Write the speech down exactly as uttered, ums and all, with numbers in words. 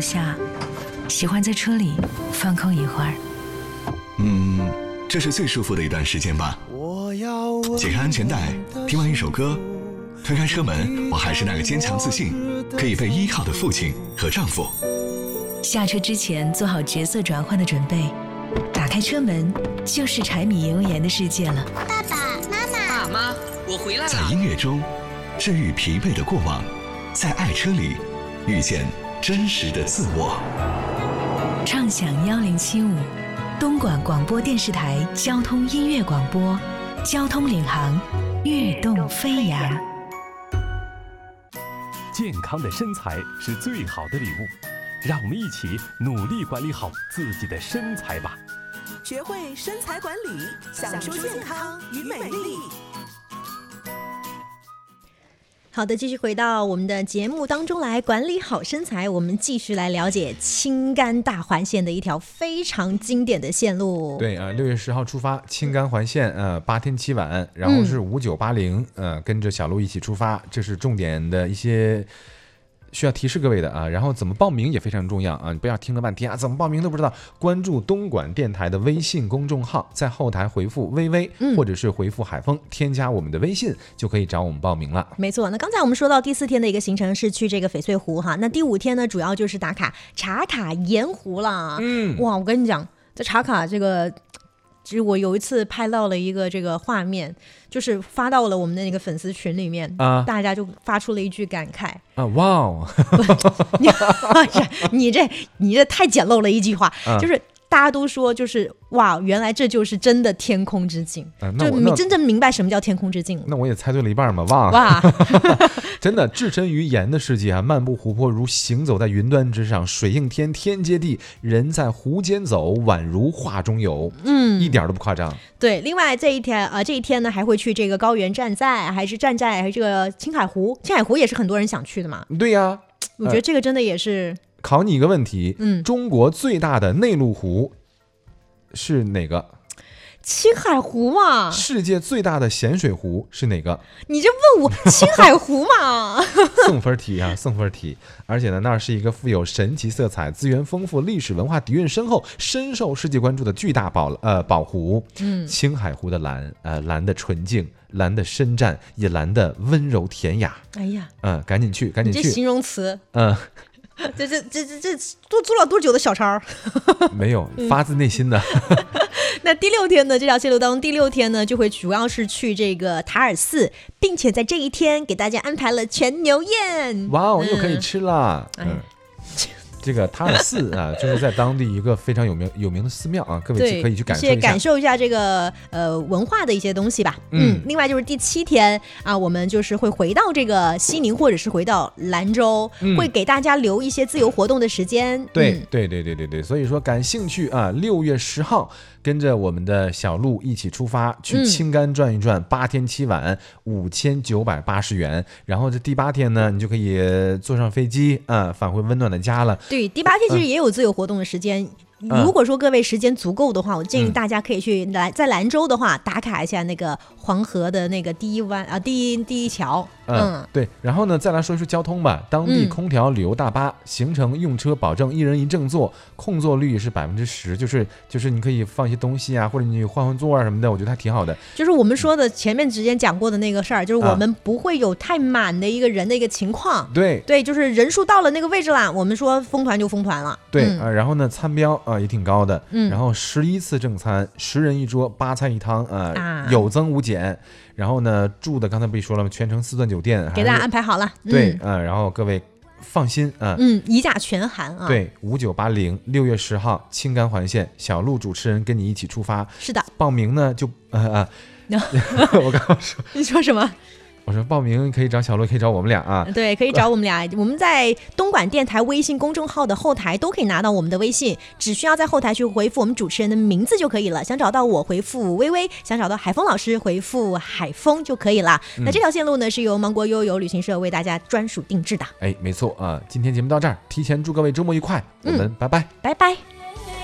下，喜欢在车里放空一会儿。 嗯，这是最舒服的一段时间吧。解开安全带，听完一首歌，推开车门，我还是那个坚强自信可以被依靠的父亲和丈夫。 下车之前做好角色转换的准备，打开车门就是柴米油盐的世界了。 爸爸妈妈， 爸妈，我回来了。 在音乐中治愈疲惫的过往，在爱车里遇见真实的自我。 畅享幺零七五，东莞广播电视台交通音乐广播，交通领航，跃动飞扬。 健康的身材是最好的礼物，让我们一起努力管理好自己的身材吧。 学会身材管理，享受健康与美丽。 好的，继续回到我们的节目当中来，管理好身材。我们继续来了解青甘大环线的一条非常经典的线路。 对啊，六月十号出发，青甘环线，呃，八天七晚，然后是五九八零，呃，跟着小路一起出发，这是重点的一些需要提示各位的啊。然后怎么报名也非常重要啊，你不要听了半天啊，怎么报名都不知道。关注东莞电台的微信公众号，在后台回复微微、嗯、或者是回复海风，添加我们的微信就可以找我们报名了。 没错，那刚才我们说到第四天的一个行程是去这个翡翠湖哈，那第五天呢主要就是打卡茶卡盐湖了。嗯，哇，我跟你讲，在茶卡这个。其实我有一次拍到了一个这个画面，就是发到了我们的那个粉丝群里面，啊、大家就发出了一句感慨啊，哇哦！ 你这你这太简陋了一句话，啊、就是大家都说就是哇，原来这就是真的天空之镜，啊、就你真正明白什么叫天空之镜。 那我也猜对了一半嘛，哇哇！真的置身于盐的世界啊，漫步湖泊如行走在云端之上，水映天，天接地，人在湖间走，宛如画中游。嗯，一点都不夸张。 对，另外这一天呃，这一天呢还会去这个高原站寨，还是站寨，还是这个青海湖。青海湖也是很多人想去的嘛。 对呀、啊， 我觉得这个真的也是。 呃、考你一个问题，嗯，中国最大的内陆湖是哪个？ 青海湖嘛。 世界最大的咸水湖是哪个？ 你这问我青海湖嘛？ 送分题啊，送分题！而且呢，那是一个富有神奇色彩、资源丰富、历史文化底蕴深厚、深受世界关注的巨大宝呃宝湖。嗯，青海湖的蓝，呃，蓝的纯净，蓝的深湛，也蓝的温柔典雅。 哎呀， 嗯，赶紧去，赶紧去！ 这形容词， 嗯。 这这这这这做做了多久的小抄？ 没有，发自内心的。 那第六天呢？这条线路当中，第六天呢就会主要是去这个塔尔寺，并且在这一天给大家安排了全牛宴。 哇哦，又可以吃了。嗯。嗯这个塔尔寺啊，就是在当地一个非常有名有名的寺庙啊，各位可以去感受一下， 感受一下这个呃文化的一些东西吧。嗯，嗯另外就是第七天啊，我们就是会回到这个西宁或者是回到兰州，嗯、会给大家留一些自由活动的时间。 对、 嗯、 对对对对对，所以说感兴趣啊，六月十号跟着我们的小路一起出发去青甘转一转，八、嗯、天七晚，五千九百八十元。然后这第八天呢，你就可以坐上飞机啊，返回温暖的家了。 对，第八天其实也有自由活动的时间。嗯、如果说各位时间足够的话，我建议大家可以去兰、嗯、在兰州的话打卡一下那个黄河的那个第一湾啊，第一第一桥。 嗯，嗯对。然后呢，再来说一说交通吧。当地空调旅游大巴、嗯、行程用车保证一人一正座，空座率是百分之十，就是就是你可以放一些东西啊，或者你换换座啊什么的，我觉得还挺好的。 就是我们说的前面之前讲过的那个事儿，就是我们不会有太满的一个人的一个情况。 对对，就是人数到了那个位置啦，我们说封团就封团了。 对、嗯、啊，然后呢，餐标。啊，也挺高的，嗯，然后十一次正餐，十人一桌，八菜一汤，呃，啊、有增无减。然后呢，住的刚才不也说了吗？全程四钻酒店， 给大家安排好了。 对，嗯、呃，然后各位放心啊， 嗯，一价全含啊。 对，五九八零，六月十号，青甘环线，小路主持人跟你一起出发。 是的， 报名呢就呃啊，我刚刚说， 你说什么？ 我说报名可以找小路，可以找我们俩啊。 对，可以找我们俩。我们在东莞电台微信公众号的后台都可以拿到我们的微信，只需要在后台去回复我们主持人的名字就可以了。想找到我回复微微，想找到海峰老师回复海峰就可以了。嗯、那这条线路呢是由芒果悠游旅行社为大家专属定制的。 哎，没错啊。今天节目到这儿，提前祝各位周末愉快，我们、嗯、拜拜， 拜拜。